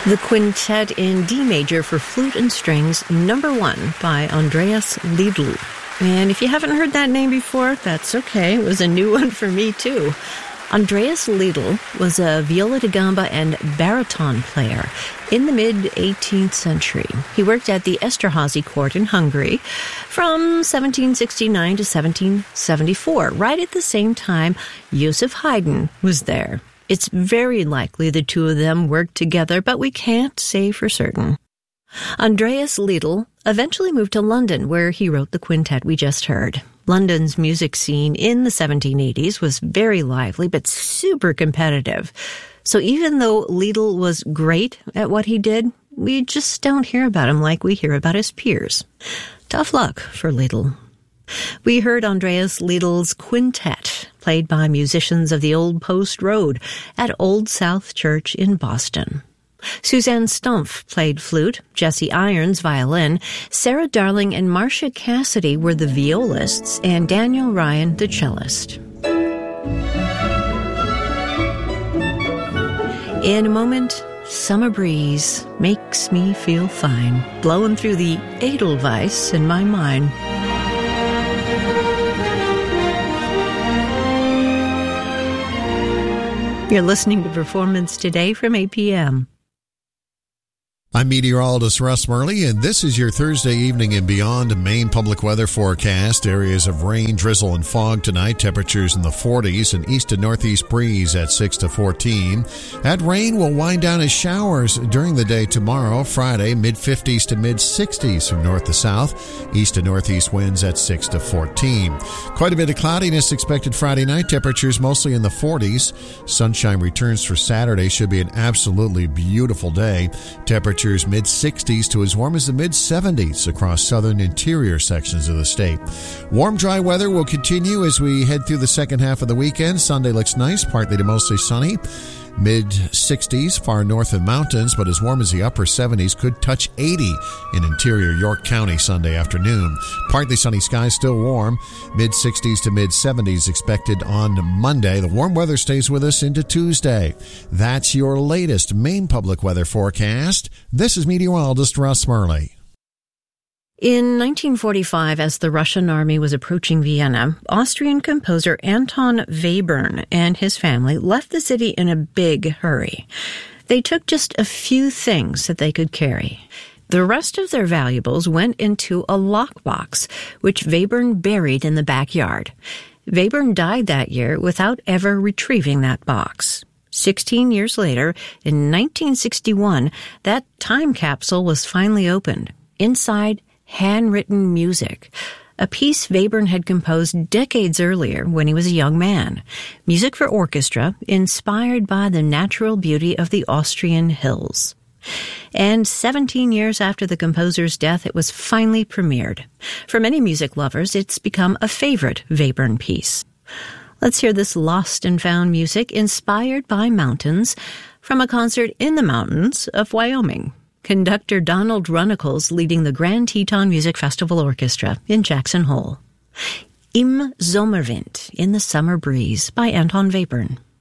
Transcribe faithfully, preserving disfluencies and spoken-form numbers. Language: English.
The Quintet in D major for flute and strings, number one by Andreas Liedl. And if you haven't heard that name before, that's okay. It was a new one for me, too. Andreas Liedl was a viola da gamba and baritone player in the mid-eighteenth century. He worked at the Esterházy court in Hungary from seventeen sixty-nine to seventeen seventy-four, right at the same time Joseph Haydn was there. It's very likely the two of them worked together, but we can't say for certain. Andreas Liedl eventually moved to London, where he wrote the quintet we just heard. London's music scene in the seventeen eighties was very lively, but super competitive. So even though Liedl was great at what he did, we just don't hear about him like we hear about his peers. Tough luck for Liedl. We heard Andreas Liedl's Quintet, played by musicians of the Old Post Road at Old South Church in Boston. Suzanne Stumpf played flute, Jesse Irons violin, Sarah Darling and Marcia Cassidy were the violists, and Daniel Ryan the cellist. In a moment, summer breeze makes me feel fine, blowing through the Edelweiss in my mind. You're listening to Performance Today from A P M. I'm meteorologist Russ Murley, and this is your Thursday evening and beyond Maine public weather forecast. Areas of rain, drizzle, and fog tonight. Temperatures in the forties, and east to northeast breeze at six to fourteen. That rain will wind down as showers during the day tomorrow, Friday, mid-fifties to mid-sixties from north to south. East to northeast winds at six to fourteen. Quite a bit of cloudiness expected Friday night. Temperatures mostly in the forties. Sunshine returns for Saturday. Should be an absolutely beautiful day. Temperatures mid-sixties to as warm as the mid-seventies across southern interior sections of the state. Warm, dry weather will continue as we head through the second half of the weekend. Sunday looks nice, partly to mostly sunny. Mid-sixties far north of mountains, but as warm as the upper seventies, could touch eighty in interior York County Sunday afternoon. Partly sunny skies, still warm. Mid-sixties to mid-seventies expected on Monday. The warm weather stays with us into Tuesday. That's your latest Maine public weather forecast. This is meteorologist Russ Murley. In nineteen forty-five, as the Russian army was approaching Vienna, Austrian composer Anton Webern and his family left the city in a big hurry. They took just a few things that they could carry. The rest of their valuables went into a lockbox, which Webern buried in the backyard. Webern died that year without ever retrieving that box. Sixteen years later, in nineteen sixty-one, that time capsule was finally opened. Inside, handwritten music, a piece Webern had composed decades earlier when he was a young man. Music for orchestra, inspired by the natural beauty of the Austrian hills. And seventeen years after the composer's death, it was finally premiered. For many music lovers, it's become a favorite Webern piece. Let's hear this lost and found music inspired by mountains from a concert in the mountains of Wyoming. Conductor Donald Runnicles leading the Grand Teton Music Festival Orchestra in Jackson Hole. Im Sommerwind, in the Summer Breeze by Anton Webern.